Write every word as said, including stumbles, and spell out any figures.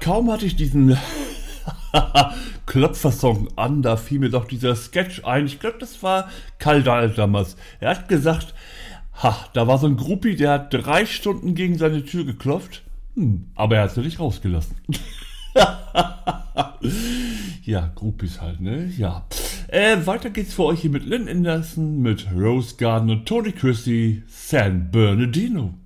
kaum hatte ich diesen Klopfer-Song an, da fiel mir doch dieser Sketch ein. Ich glaube, das war Karl Dahl damals. Er hat gesagt, ha, da war so ein Gruppi, der hat drei Stunden gegen seine Tür geklopft, hm, aber er hat sie nicht rausgelassen. Ja, Groupies halt, ne? Ja. Äh, weiter geht's für euch hier mit Lynn Anderson, mit Rose Garden und Tony Christie, San Bernardino.